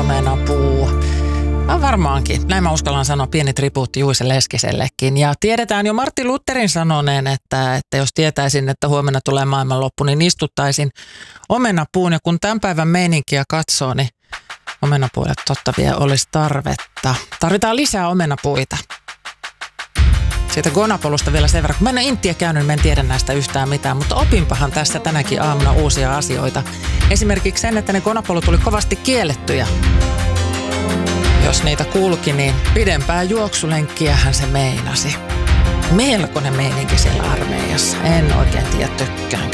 omenapuu. Varmaankin. Näin mä uskallan sanoa pieni tribuutti Juise Leskisellekin. Ja tiedetään jo Martti Lutherin sanoneen, että jos tietäisin, että huomenna tulee maailmanloppu, niin istuttaisin omenapuun. Ja kun tämän päivän meininkiä katsoo, niin omenapuille totta vielä olisi tarvetta. Tarvitaan lisää omenapuita. Siitä Gonapolusta vielä sen verran. Kun mä en ole Inttiä käynyt, niin mä en tiedä näistä yhtään mitään, mutta opinpahan tässä tänäkin aamuna uusia asioita. Esimerkiksi sen, että ne Gonapolut tuli kovasti kiellettyjä. Jos niitä kulki, niin pidempää juoksulenkkiähän se meinasi. Melkoinen meininki siellä armeijassa. En oikein tiedä tykkäänkö.